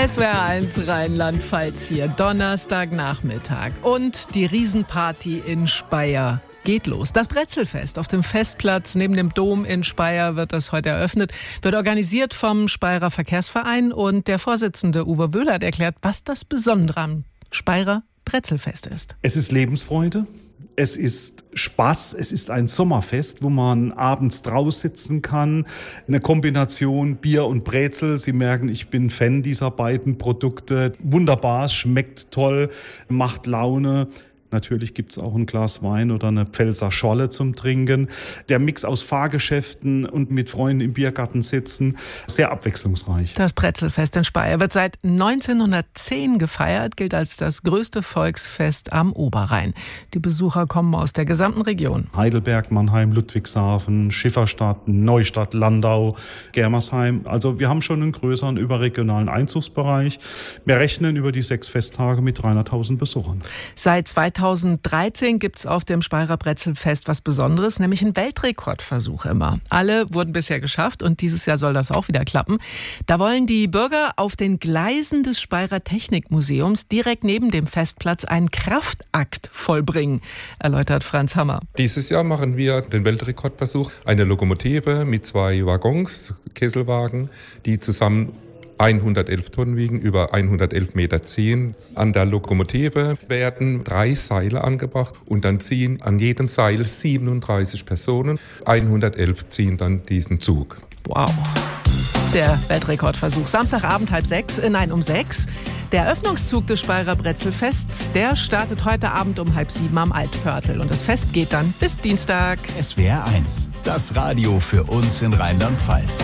SWR1 Rheinland-Pfalz hier, Donnerstagnachmittag. Und die Riesenparty in Speyer geht los. Das Brezelfest auf dem Festplatz neben dem Dom in Speyer wird das heute eröffnet. Wird organisiert vom Speyerer Verkehrsverein und der Vorsitzende Uwe Wöhler hat erklärt, was das Besondere am Speyerer Brezelfest ist. Es ist Lebensfreude. Es ist Spaß, es ist ein Sommerfest, wo man abends draus sitzen kann. Eine Kombination Bier und Brezel. Sie merken, ich bin Fan dieser beiden Produkte. Wunderbar, es schmeckt toll, macht Laune. Natürlich gibt's auch ein Glas Wein oder eine Pfälzer Scholle zum Trinken. Der Mix aus Fahrgeschäften und mit Freunden im Biergarten sitzen, sehr abwechslungsreich. Das Brezelfest in Speyer wird seit 1910 gefeiert, gilt als das größte Volksfest am Oberrhein. Die Besucher kommen aus der gesamten Region. Heidelberg, Mannheim, Ludwigshafen, Schifferstadt, Neustadt, Landau, Germersheim. Also wir haben schon einen größeren überregionalen Einzugsbereich. Wir rechnen über die 6 Festtage mit 300.000 Besuchern. Seit 2013 gibt es auf dem Speyerer Brezelfest was Besonderes, nämlich einen Weltrekordversuch immer. Alle wurden bisher geschafft und dieses Jahr soll das auch wieder klappen. Da wollen die Bürger auf den Gleisen des Speyerer Technikmuseums direkt neben dem Festplatz einen Kraftakt vollbringen, erläutert Franz Hammer. Dieses Jahr machen wir den Weltrekordversuch, eine Lokomotive mit 2 Waggons, Kesselwagen, die zusammen 111 Tonnen wiegen, über 111 Meter ziehen. An der Lokomotive werden 3 Seile angebracht und dann ziehen an jedem Seil 37 Personen. 111 ziehen dann diesen Zug. Wow. Der Weltrekordversuch. Samstagabend um 6. Der Eröffnungszug des Speyerer Brezelfests, der startet heute Abend um 6:30 am Altpörtel. Und das Fest geht dann bis Dienstag. SWR1, das Radio für uns in Rheinland-Pfalz.